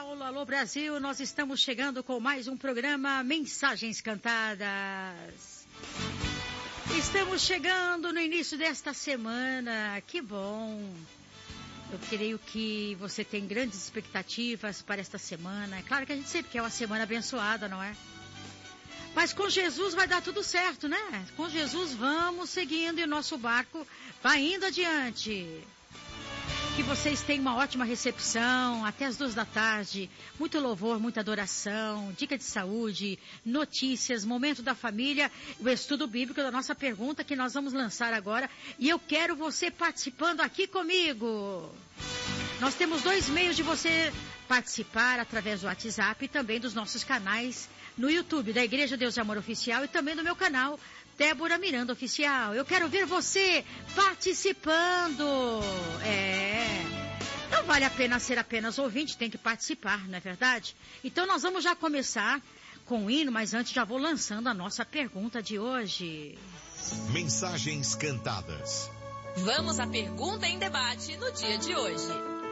Paulo, alô Brasil, nós estamos chegando com mais um programa Mensagens Cantadas. Estamos chegando no início desta semana, que bom. Eu creio que você tem grandes expectativas para esta semana. É claro que a gente sempre quer uma semana abençoada, não é? Mas com Jesus vai dar tudo certo, né? Com Jesus vamos seguindo e o nosso barco vai indo adiante. Que vocês tenham uma ótima recepção, até as 14h, muito louvor, muita adoração, dica de saúde, notícias, momento da família, o estudo bíblico da nossa pergunta que nós vamos lançar agora. E eu quero você participando aqui comigo. Nós temos 2 meios de você participar através do WhatsApp e também dos nossos canais no YouTube, da Igreja Deus de Amor Oficial e também do meu canal, Débora Miranda Oficial. Eu quero ver você participando. Não vale a pena ser apenas ouvinte, tem que participar, não é verdade? Então nós vamos já começar com o hino, mas antes já vou lançando a nossa pergunta de hoje. Mensagens Cantadas. Vamos à pergunta em debate no dia de hoje.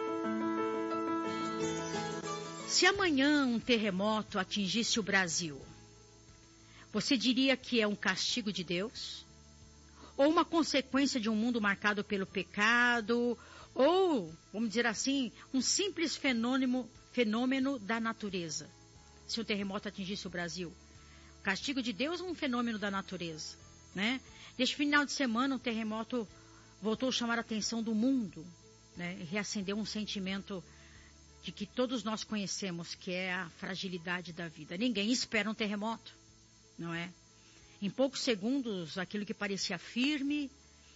Se amanhã um terremoto atingisse o Brasil, você diria que é um castigo de Deus? Ou uma consequência de um mundo marcado pelo pecado? Ou, vamos dizer assim, um simples fenômeno da natureza? Se um terremoto atingisse o Brasil, castigo de Deus ou um fenômeno da natureza, né? Neste final de semana, um terremoto voltou a chamar a atenção do mundo, né? E reacendeu um sentimento de que todos nós conhecemos, que é a fragilidade da vida. Ninguém espera um terremoto, não é? Em poucos segundos, aquilo que parecia firme,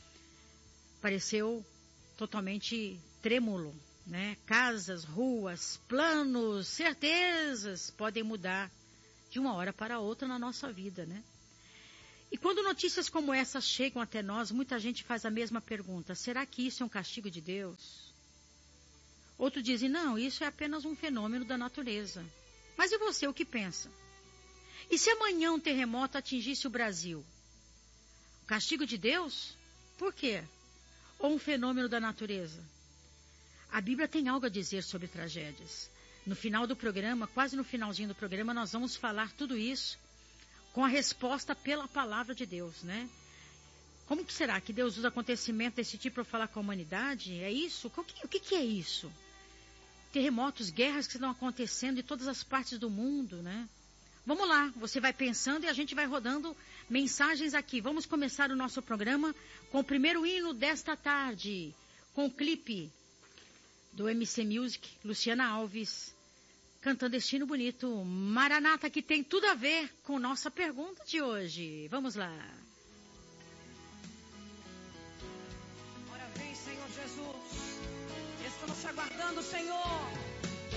pareceu totalmente trêmulo, né? Casas, ruas, planos, certezas podem mudar de uma hora para outra na nossa vida, né? E quando notícias como essas chegam até nós, muita gente faz a mesma pergunta: será que isso é um castigo de Deus? Outros dizem: não, isso é apenas um fenômeno da natureza. Mas e você, o que pensa? E se amanhã um terremoto atingisse o Brasil? Castigo de Deus? Por quê? Ou um fenômeno da natureza? A Bíblia tem algo a dizer sobre tragédias. No final do programa, quase no finalzinho do programa, nós vamos falar tudo isso com a resposta pela palavra de Deus, né? Como que será que Deus usa acontecimento desse tipo para falar com a humanidade? É isso? O que é isso? Terremotos, guerras que estão acontecendo em todas as partes do mundo, né? Vamos lá, você vai pensando e a gente vai rodando mensagens aqui. Vamos começar o nosso programa com o primeiro hino desta tarde, com o clipe do MC Music, Luciana Alves, cantando este hino bonito, Maranata, que tem tudo a ver com nossa pergunta de hoje. Vamos lá. Ora vem, Senhor Jesus, estamos te aguardando, Senhor.